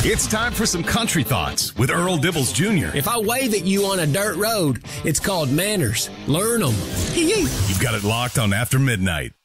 It's time for some country thoughts with Earl Dibbles Jr. If I wave at you on a dirt road, it's called manners. Learn them. You've got it locked on After Midnight.